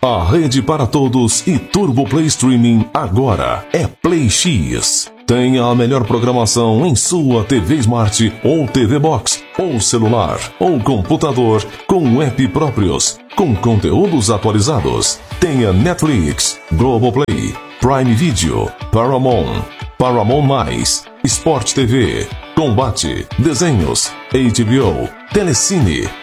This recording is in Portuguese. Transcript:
A rede para todos e Turbo Play Streaming agora é Play X. Tenha a melhor programação em sua TV Smart ou TV Box, ou celular, ou computador, com app próprios, com conteúdos atualizados. Tenha Netflix, Globoplay, Prime Video, Paramount, Paramount+, Sport TV, Combate, Desenhos, HBO, Telecine,